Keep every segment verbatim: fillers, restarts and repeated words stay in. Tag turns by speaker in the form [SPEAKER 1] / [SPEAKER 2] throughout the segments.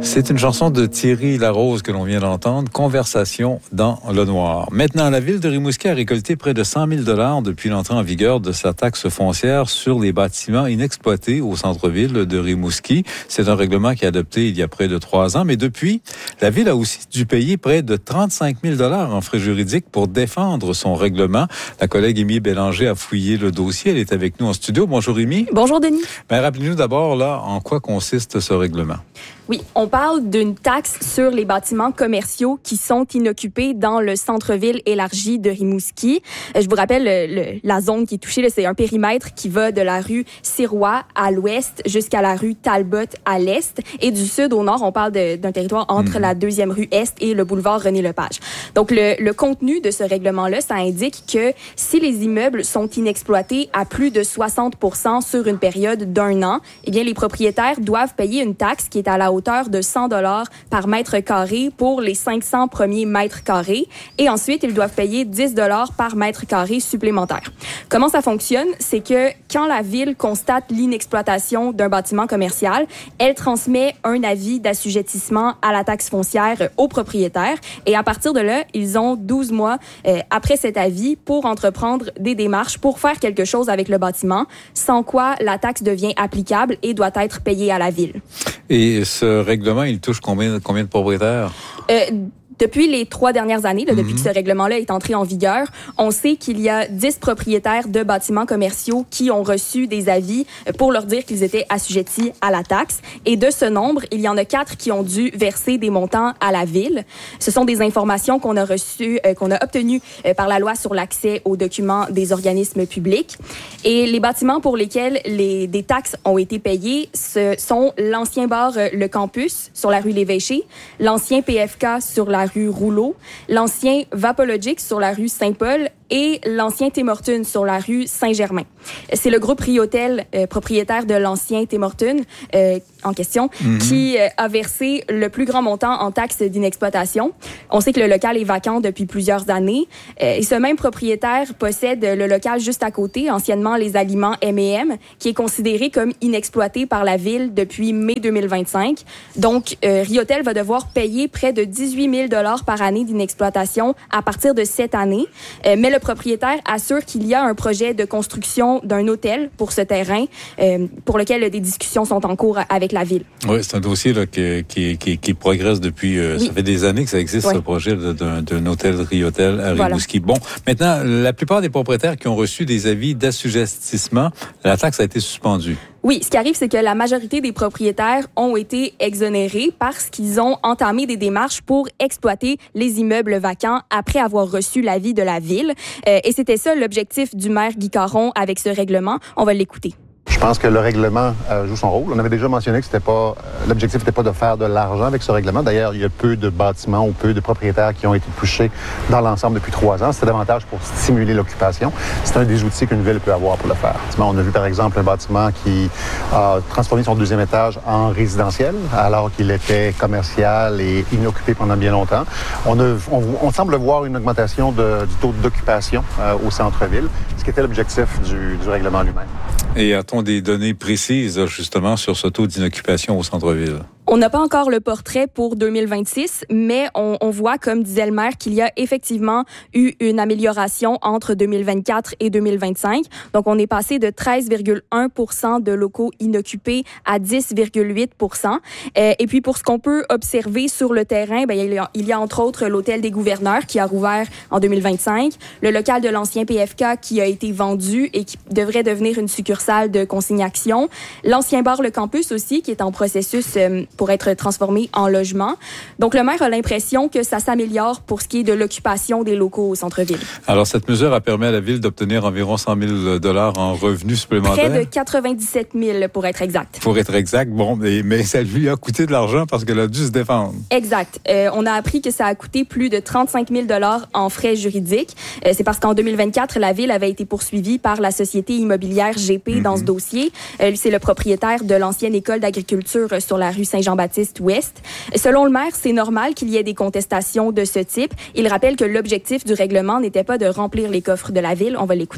[SPEAKER 1] C'est une chanson de Thierry Larose que l'on vient d'entendre, Conversation dans le noir. Maintenant, la ville de Rimouski a récolté près de cent mille dollars depuis l'entrée en vigueur de sa taxe foncière sur les bâtiments inexploités au centre-ville de Rimouski. C'est un règlement qui est adopté il y a près de trois ans, mais depuis, la ville a aussi dû payer près de trente-cinq mille dollars en frais juridiques pour défendre son règlement. La collègue Émilie Bélanger a fouillé le dossier. Elle est avec nous en studio. Bonjour Émilie.
[SPEAKER 2] Bonjour Denis.
[SPEAKER 1] Ben, rappelez-nous d'abord là en quoi consiste ce règlement.
[SPEAKER 2] Oui, on parle d'une taxe sur les bâtiments commerciaux qui sont inoccupés dans le centre-ville élargi de Rimouski. Je vous rappelle, le, le, la zone qui est touchée, là, c'est un périmètre qui va de la rue Sirois à l'ouest jusqu'à la rue Talbot à l'est. Et du sud au nord, on parle de, d'un territoire entre mmh. la deuxième rue Est et le boulevard René-Lepage. Donc, le, le contenu de ce règlement-là, ça indique que si les immeubles sont inexploités à plus de soixante pour cent sur une période d'un an, eh bien, les propriétaires doivent payer une taxe qui est à la hauteur de cent dollars par mètre carré pour les cinq cents premiers mètres carrés. Et ensuite, ils doivent payer dix dollars par mètre carré supplémentaire. Comment ça fonctionne? C'est que quand la ville constate l'inexploitation d'un bâtiment commercial, elle transmet un avis d'assujettissement à la taxe foncière aux propriétaires. Et à partir de là, ils ont douze mois euh, après cet avis pour entreprendre des démarches pour faire quelque chose avec le bâtiment, sans quoi la taxe devient applicable et doit être payée à la ville.
[SPEAKER 1] Et ce règlement, il touche combien, combien de propriétaires?
[SPEAKER 2] Euh, Depuis les trois dernières années, là, mm-hmm. depuis que ce règlement-là est entré en vigueur, on sait qu'il y a dix propriétaires de bâtiments commerciaux qui ont reçu des avis pour leur dire qu'ils étaient assujettis à la taxe. Et de ce nombre, il y en a quatre qui ont dû verser des montants à la ville. Ce sont des informations qu'on a reçues, euh, qu'on a obtenues euh, par la loi sur l'accès aux documents des organismes publics. Et les bâtiments pour lesquels les, des taxes ont été payées, ce sont l'ancien bar euh, Le Campus sur la rue L'Évêché, l'ancien P F K sur la rue Rouleau, l'ancien Vapologic sur la rue Saint-Paul et l'ancien Tim Hortons sur la rue Saint-Germain. C'est le groupe Riotel, euh, propriétaire de l'ancien Tim Hortons euh, en question, mm-hmm. qui euh, a versé le plus grand montant en taxes d'inexploitation. On sait que le local est vacant depuis plusieurs années. Euh, et ce même propriétaire possède le local juste à côté, anciennement les aliments M et M, qui est considéré comme inexploité par la ville depuis mai deux mille vingt-cinq. Donc, euh, Riotel va devoir payer près de dix-huit mille dollars par année d'inexploitation à partir de cette année. Euh, mais le propriétaire assure qu'il y a un projet de construction d'un hôtel pour ce terrain, euh, pour lequel des discussions sont en cours avec la ville.
[SPEAKER 1] Oui, c'est un dossier là, qui, qui, qui, qui progresse depuis... Euh, oui. Ça fait des années que ça existe, oui. ce projet d'un, d'un hôtel Riotel à Rimouski. Voilà. Bon, maintenant, la plupart des propriétaires qui ont reçu des avis d'assujettissement, la taxe a été suspendue.
[SPEAKER 2] Oui, ce qui arrive, c'est que la majorité des propriétaires ont été exonérés parce qu'ils ont entamé des démarches pour exploiter les immeubles vacants après avoir reçu l'avis de la ville. Euh, et c'était ça l'objectif du maire Guy Caron avec ce règlement. On va l'écouter.
[SPEAKER 3] Je pense que le règlement euh, joue son rôle. On avait déjà mentionné que c'était pas euh, l'objectif n'était pas de faire de l'argent avec ce règlement. D'ailleurs, il y a peu de bâtiments ou peu de propriétaires qui ont été touchés dans l'ensemble depuis trois ans. C'était davantage pour stimuler l'occupation. C'est un des outils qu'une ville peut avoir pour le faire. On a vu par exemple un bâtiment qui a transformé son deuxième étage en résidentiel alors qu'il était commercial et inoccupé pendant bien longtemps. On, a, on, on semble voir une augmentation de, du taux d'occupation euh, au centre-ville, ce qui était l'objectif du, du règlement lui-même.
[SPEAKER 1] Et a-t-on des données précises, justement, sur ce taux d'inoccupation au centre-ville?
[SPEAKER 2] On n'a pas encore le portrait pour deux mille vingt-six, mais on, on voit, comme disait le maire, qu'il y a effectivement eu une amélioration entre deux mille vingt-quatre et deux mille vingt-cinq. Donc, on est passé de treize virgule un pour cent de locaux inoccupés à dix virgule huit pour cent. Euh, et puis, pour ce qu'on peut observer sur le terrain, ben, il y a, il y a entre autres l'hôtel des gouverneurs qui a rouvert en deux mille vingt-cinq, le local de l'ancien P F K qui a été vendu et qui devrait devenir une succursale de consignation, l'ancien bar Le Campus aussi qui est en processus euh, pour être transformé en logement. Donc, le maire a l'impression que ça s'améliore pour ce qui est de l'occupation des locaux au centre-ville.
[SPEAKER 1] Alors, cette mesure a permis à la ville d'obtenir environ cent mille dollars en revenus supplémentaires.
[SPEAKER 2] Près de quatre-vingt-dix-sept mille pour être exact.
[SPEAKER 1] Pour être exact, bon, mais, mais ça lui a coûté de l'argent parce qu'elle a dû se défendre.
[SPEAKER 2] Exact. Euh, on a appris que ça a coûté plus de trente-cinq mille dollars en frais juridiques. Euh, c'est parce qu'en deux mille vingt-quatre, la ville avait été poursuivie par la société immobilière G P mm-hmm. dans ce dossier. Euh, lui, c'est le propriétaire de l'ancienne école d'agriculture sur la rue Saint-Jean-Baptiste-Ouest. Selon le maire, c'est normal qu'il y ait des contestations de ce type. Il rappelle que l'objectif du règlement n'était pas de remplir les coffres de la ville. On va l'écouter.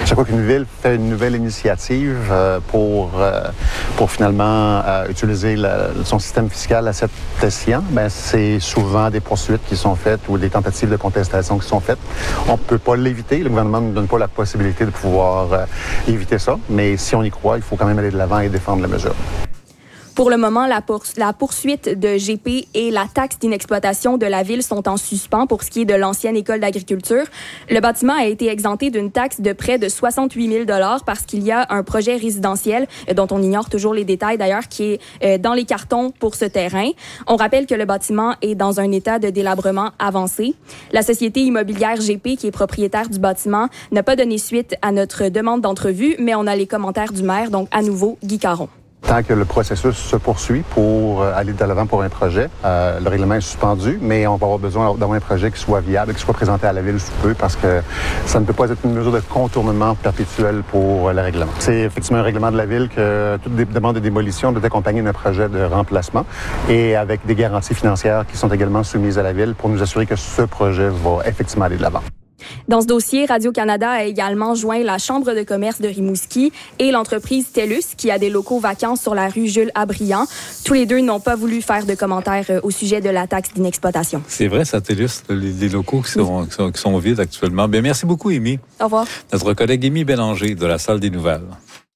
[SPEAKER 3] chaque fois qu'une ville fait une nouvelle initiative euh, pour, euh, pour finalement euh, utiliser la, son système fiscal à cet escient, ben, c'est souvent des poursuites qui sont faites ou des tentatives de contestation qui sont faites. On ne peut pas l'éviter. Le gouvernement ne nous donne pas la possibilité de pouvoir euh, éviter ça. Mais si on y croit, il faut quand même aller de l'avant et défendre la mesure.
[SPEAKER 2] Pour le moment, la, pour, la poursuite de G P et la taxe d'inexploitation de la ville sont en suspens pour ce qui est de l'ancienne école d'agriculture. Le bâtiment a été exempté d'une taxe de près de soixante-huit mille dollars parce qu'il y a un projet résidentiel euh, dont on ignore toujours les détails d'ailleurs qui est euh, dans les cartons pour ce terrain. On rappelle que le bâtiment est dans un état de délabrement avancé. La société immobilière G P, qui est propriétaire du bâtiment, n'a pas donné suite à notre demande d'entrevue, mais on a les commentaires du maire, donc à nouveau Guy Caron.
[SPEAKER 3] Tant que le processus se poursuit pour aller de l'avant pour un projet, euh, le règlement est suspendu, mais on va avoir besoin d'avoir un projet qui soit viable, qui soit présenté à la Ville sous peu, parce que ça ne peut pas être une mesure de contournement perpétuel pour le règlement. C'est effectivement un règlement de la Ville que toute demande de démolition doit accompagner d'un projet de remplacement et avec des garanties financières qui sont également soumises à la Ville pour nous assurer que ce projet va effectivement aller de l'avant.
[SPEAKER 2] Dans ce dossier, Radio-Canada a également joint la Chambre de commerce de Rimouski et l'entreprise TELUS, qui a des locaux vacants sur la rue Jules-Abriand. Tous les deux n'ont pas voulu faire de commentaires au sujet de la taxe d'inexploitation.
[SPEAKER 1] C'est vrai, ça, TELUS, les, les locaux qui sont, qui sont, qui sont vides actuellement. Bien, merci beaucoup, Émy.
[SPEAKER 2] Au revoir.
[SPEAKER 1] Notre collègue Émy Bélanger de la Salle des Nouvelles.